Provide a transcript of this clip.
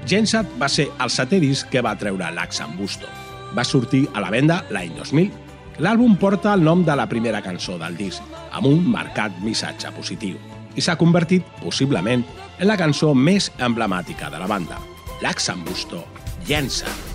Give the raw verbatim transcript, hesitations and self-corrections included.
Gensat va ser el setè disc que va treure Lax'n'Busto. Va sortir a la venda l'any dos mil. L'àlbum porta el nom de la primera cançó del disc, amb un marcat missatge positiu, i s'ha convertit, possiblement, en la cançó més emblemàtica de la banda. Lax'n'Busto, Gensat.